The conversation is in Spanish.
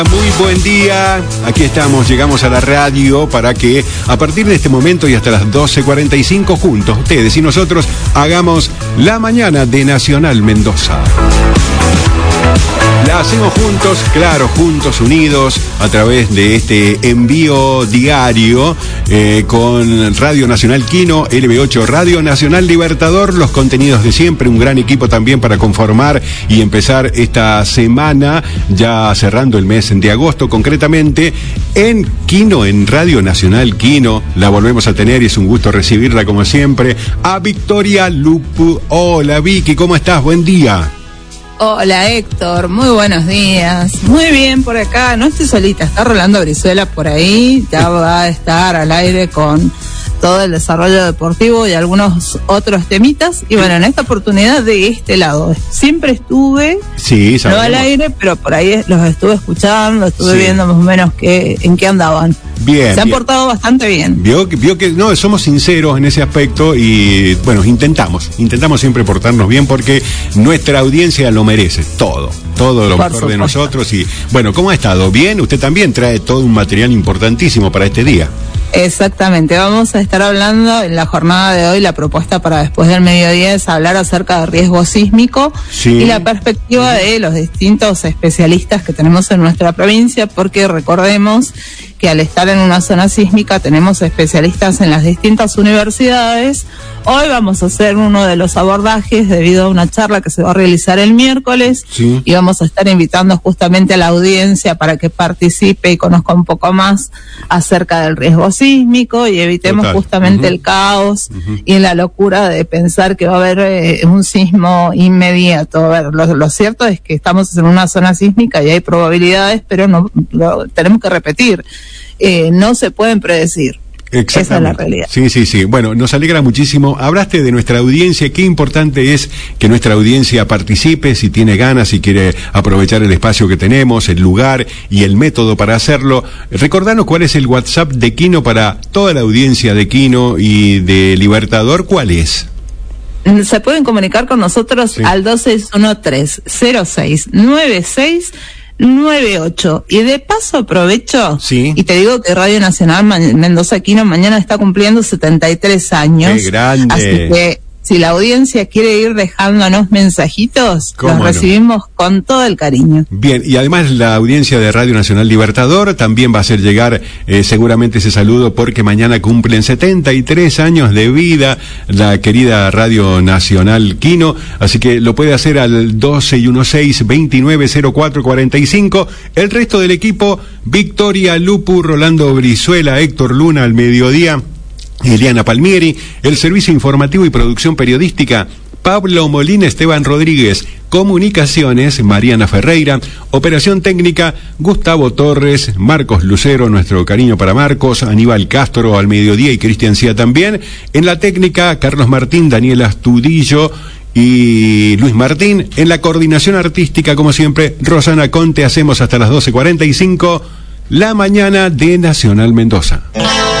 Muy buen día, aquí estamos, llegamos a la radio para que a partir de este momento y hasta las 12:45 juntos, ustedes y nosotros, hagamos la mañana de Nacional Mendoza. La hacemos juntos, claro, juntos, unidos, a través de este envío diario con Radio Nacional Quino, LB8 Radio Nacional Libertador, los contenidos de siempre, un gran equipo también para conformar y empezar esta semana, ya cerrando el mes de agosto, concretamente en Quino, en Radio Nacional Quino. La volvemos a tener y es un gusto recibirla como siempre, a Victoria Lupu. Hola Vicky, ¿cómo estás? Buen día. Hola Héctor, muy buenos días. Muy bien por acá, no estoy solita, está Rolando Brizuela por ahí, ya va a estar al aire con todo el desarrollo deportivo y algunos otros temitas. Y bueno, en esta oportunidad de este lado, siempre estuve, no al aire, pero por ahí los estuve escuchando, estuve viendo más o menos en qué andaban. Bien. Se han portado bastante bien. Vio que no, somos sinceros en ese aspecto y bueno, intentamos siempre portarnos bien porque nuestra audiencia lo merece, todo lo mejor de nosotros. Y bueno, ¿cómo ha estado? ¿Bien? Usted también trae todo un material importantísimo para este día. Exactamente, vamos a estar hablando en la jornada de hoy, la propuesta para después del mediodía es hablar acerca de riesgo sísmico y la perspectiva de los distintos especialistas que tenemos en nuestra provincia, porque recordemos que al estar en una zona sísmica tenemos especialistas en las distintas universidades. Hoy vamos a hacer uno de los abordajes debido a una charla que se va a realizar el miércoles y vamos a estar invitando justamente a la audiencia para que participe y conozca un poco más acerca del riesgo sísmico y evitemos justamente el caos y la locura de pensar que va a haber un sismo inmediato. A ver, lo cierto es que estamos en una zona sísmica y hay probabilidades, pero no tenemos que repetir, no se pueden predecir. Esa es la realidad. Sí. Bueno, nos alegra muchísimo. Hablaste de nuestra audiencia. Qué importante es que nuestra audiencia participe, si tiene ganas, si quiere aprovechar el espacio que tenemos, el lugar y el método para hacerlo. Recordanos cuál es el WhatsApp de Quino para toda la audiencia de Quino y de Libertador. ¿Cuál es? Se pueden comunicar con nosotros al 2613-069698. Y de paso aprovecho y te digo que Radio Nacional Mendoza Quino mañana está cumpliendo 73 años. ¡Qué grande! Así que si la audiencia quiere ir dejándonos mensajitos, los recibimos con todo el cariño. Bien, y además la audiencia de Radio Nacional Libertador también va a hacer llegar seguramente ese saludo porque mañana cumplen 73 años de vida la querida Radio Nacional Quino, así que lo puede hacer al 1216-290445. El resto del equipo, Victoria Lupu, Rolando Brizuela, Héctor Luna al mediodía, Eliana Palmieri, el servicio informativo y producción periodística, Pablo Molina, Esteban Rodríguez, comunicaciones, Mariana Ferreira, operación técnica, Gustavo Torres, Marcos Lucero, nuestro cariño para Marcos, Aníbal Castro al mediodía y Cristian Cía también, en la técnica, Carlos Martín, Daniel Astudillo y Luis Martín, en la coordinación artística, como siempre, Rosana Conte. Hacemos hasta las 12:45 la mañana de Nacional Mendoza.